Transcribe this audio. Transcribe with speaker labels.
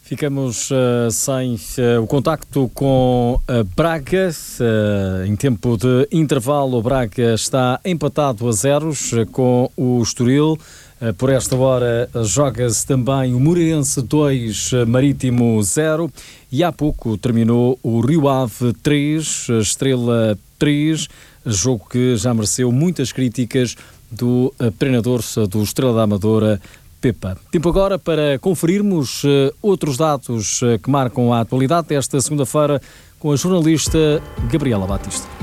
Speaker 1: Ficamos sem o contacto com Braga. Em tempo de intervalo, o Braga está empatado a 0 com o Estoril. Por esta hora joga-se também o Moreirense 2, Marítimo 0. E há pouco terminou o Rio Ave 3, Estrela 3, jogo que já mereceu muitas críticas do treinador do Estrela da Amadora, Pepa. Tempo agora para conferirmos outros dados que marcam a atualidade desta segunda-feira com a jornalista Gabriela Batista.